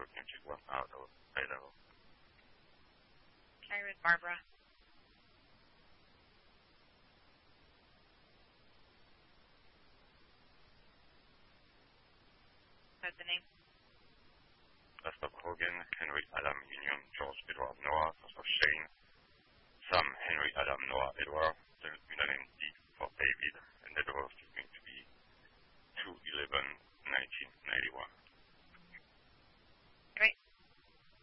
Music 1 out of Idaho. Carry with Barbara. What's the name? Rest of Hogan, Henry Adam Union, George Edward Noah, rest of Shane, Sam Henry Adam Noah Edward, the unanimous D for David, and the draft is going to be 2/11/1991.